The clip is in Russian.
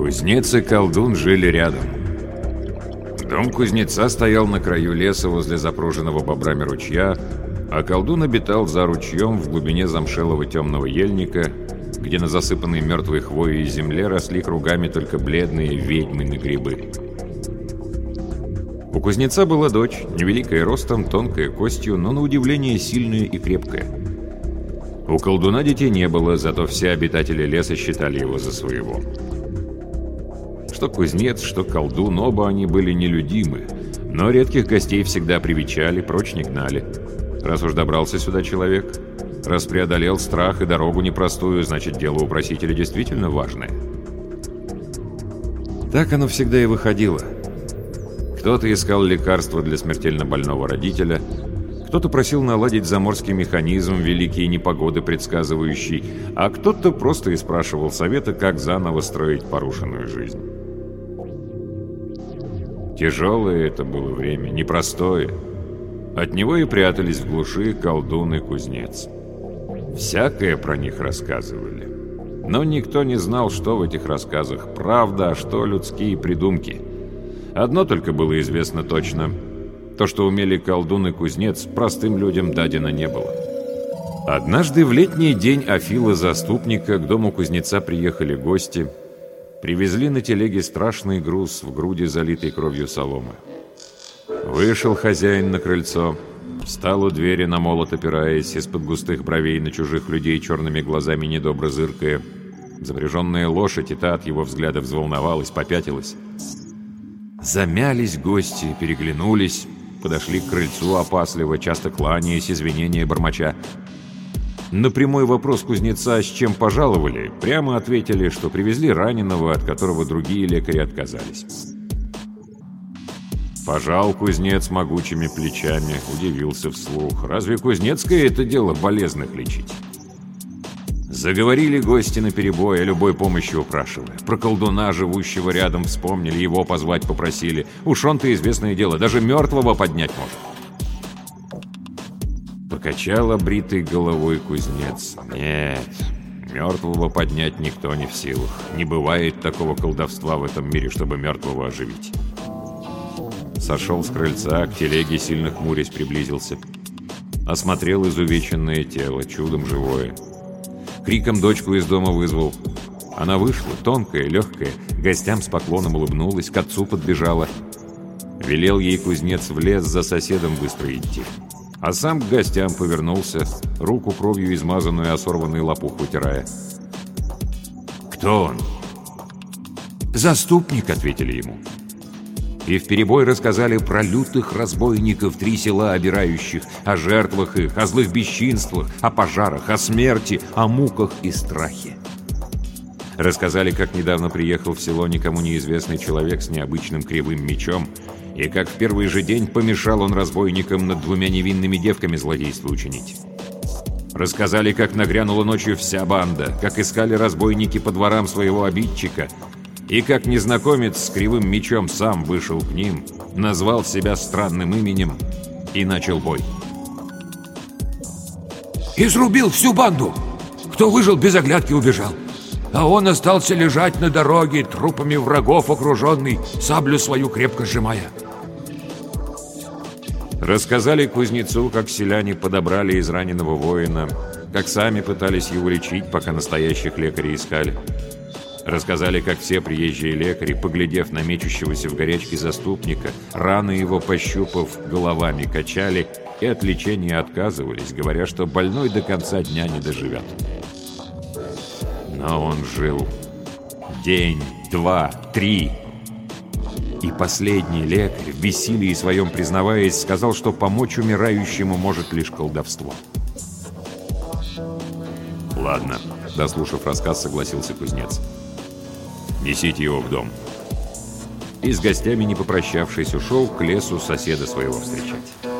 Кузнец и колдун жили рядом. Дом кузнеца стоял на краю леса возле запруженного бобрами ручья, а колдун обитал за ручьем в глубине замшелого темного ельника, где на засыпанной мертвой хвоей земле росли кругами только бледные ведьмины грибы. У кузнеца была дочь, невеликая ростом, тонкая костью, но на удивление сильная и крепкая. У колдуна детей не было, зато все обитатели леса считали его за своего. Что кузнец, что колдун, оба они были нелюдимы, но редких гостей всегда привечали, прочь не гнали. Раз уж добрался сюда человек, раз преодолел страх и дорогу непростую, значит, дело у просителя действительно важное. Так оно всегда и выходило. Кто-то искал лекарства для смертельно больного родителя, кто-то просил наладить заморский механизм, великие непогоды предсказывающий, а кто-то просто и спрашивал совета, как заново строить порушенную жизнь. Тяжелое это было время, непростое. От него и прятались в глуши колдун и кузнец. Всякое про них рассказывали. Но никто не знал, что в этих рассказах правда, а что людские придумки. Одно только было известно точно. То, что умели колдун и кузнец, простым людям дадено не было. Однажды в летний день Афила-заступника к дому кузнеца приехали гости. Привезли на телеге страшный груз в груди, залитой кровью соломы. Вышел хозяин на крыльцо, встал у двери на молот опираясь, из-под густых бровей на чужих людей черными глазами недобро зыркая. Запряженная лошадь, и та от его взгляда взволновалась, попятилась. Замялись гости, переглянулись, подошли к крыльцу опасливо, часто кланяясь, извинения бормоча. На прямой вопрос кузнеца, с чем пожаловали, прямо ответили, что привезли раненого, от которого другие лекари отказались. Пожал кузнец могучими плечами, удивился вслух. Разве кузнецкое это дело болезных лечить? Заговорили гости наперебой, о любой помощи упрашивая. Про колдуна, живущего рядом, вспомнили, его позвать попросили. Уж он-то известное дело, даже мертвого поднять может. Покачал обритой головой кузнец. Нет, мертвого поднять никто не в силах. Не бывает такого колдовства в этом мире, чтобы мертвого оживить. Сошел с крыльца, к телеге, сильно хмурясь, приблизился. Осмотрел изувеченное тело, чудом живое. Криком дочку из дома вызвал. Она вышла, тонкая, легкая, гостям с поклоном улыбнулась, к отцу подбежала. Велел ей кузнец в лес за соседом быстро идти. А сам к гостям повернулся, руку кровью измазанную, а сорванный лопух вытирая. «Кто он?» «Заступник», — ответили ему. И вперебой рассказали про лютых разбойников 3 села обирающих, о жертвах их, о злых бесчинствах, о пожарах, о смерти, о муках и страхе. Рассказали, как недавно приехал в село никому неизвестный человек с необычным кривым мечом, и как в первый же день помешал он разбойникам над 2 невинными девками злодейство учинить. Рассказали, как нагрянула ночью вся банда, как искали разбойники по дворам своего обидчика, и как незнакомец с кривым мечом сам вышел к ним, назвал себя странным именем и начал бой. «Изрубил всю банду! Кто выжил, без оглядки убежал. А он остался лежать на дороге, трупами врагов окруженный, саблю свою крепко сжимая». Рассказали кузнецу, как селяне подобрали израненного воина, как сами пытались его лечить, пока настоящих лекарей искали. Рассказали, как все приезжие лекари, поглядев на мечущегося в горячке заступника, раны его пощупав, головами качали и от лечения отказывались, говоря, что больной до конца дня не доживет. Но он жил день, 2, 3. И последний лекарь, в бессилии своем признаваясь, сказал, что помочь умирающему может лишь колдовство. «Ладно», — дослушав рассказ, согласился кузнец. «Несите его в дом». И с гостями, не попрощавшись, ушел к лесу соседа своего встречать.